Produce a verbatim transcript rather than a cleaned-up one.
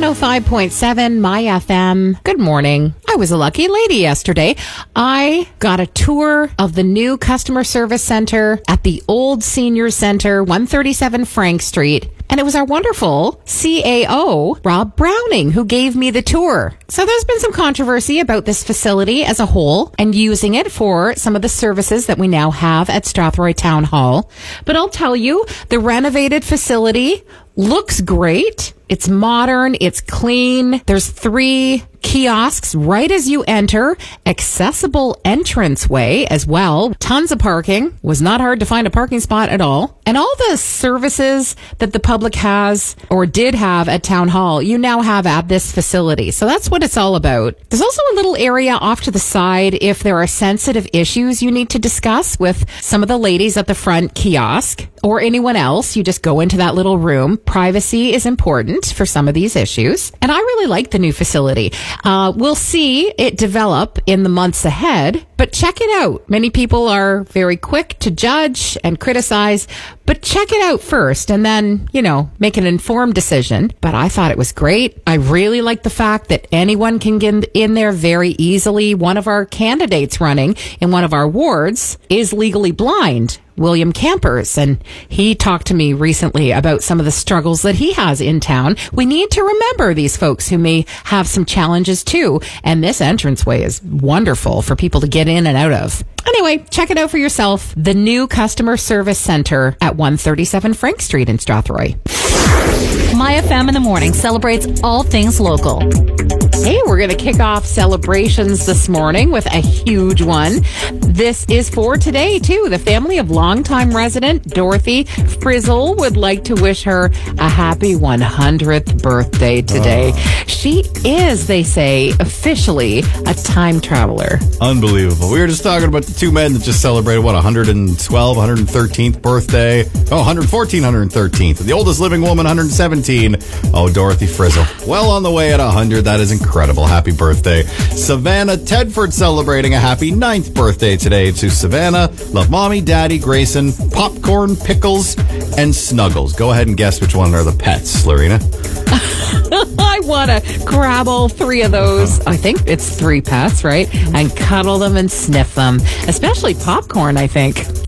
oh five point seven My F M. Good morning. I was a lucky lady yesterday. I got a tour of the new customer service center at the old senior center, one thirty-seven Frank Street. And it was our wonderful C A O, Rob Browning, who gave me the tour. So there's been some controversy about this facility as a whole and using it for some of the services that we now have at Strathroy Town Hall. But I'll tell you, the renovated facility looks great. It's modern. It's clean. There's three kiosks right as you enter. Accessible entranceway as well. Tons of parking. Was not hard to find a parking spot at all. And all the services that the public has or did have at Town Hall, you now have at this facility. So that's what it's all about. There's also a little area off to the side if there are sensitive issues you need to discuss with some of the ladies at the front kiosk or anyone else. You just go into that little room. Privacy is important for some of these issues. And I really like the new facility. Uh, we'll see it develop in the months ahead, but check it out. Many people are very quick to judge and criticize, but check it out first and then, you know, make an informed decision. But I thought it was great. I really like the fact that anyone can get in there very easily. One of our candidates running in one of our wards is legally blind, William Campers, and he talked to me recently about some of the struggles that he has in town. We need to remember these folks who may have some challenges too, and this entranceway is wonderful for people to get in and out of. Anyway, check it out for yourself. The new customer service center at one thirty-seven Frank Street in Strathroy. My F M in the morning celebrates all things local. Hey, we're going to kick off celebrations this morning with a huge one. This is for today, too. The family of longtime resident Dorothy Frizzle would like to wish her a happy one hundredth birthday today. Oh. She is, they say, officially a time traveler. Unbelievable. We were just talking about the two men that just celebrated, what, one hundred twelve, one hundred thirteenth birthday. Oh, one hundred fourteen, one hundred thirteenth. The oldest living woman, one hundred seventeen. Oh, Dorothy Frizzle. Well on the way at one hundred. That is incredible. Happy birthday. Savannah Tedford celebrating a happy ninth birthday today to Savannah. Love Mommy, Daddy, Grayson, Popcorn, Pickles, and Snuggles. Go ahead and guess which one are the pets, Lorena. I want to grab all three of those. I think it's three pets, right? And cuddle them and sniff them. Especially Popcorn, I think.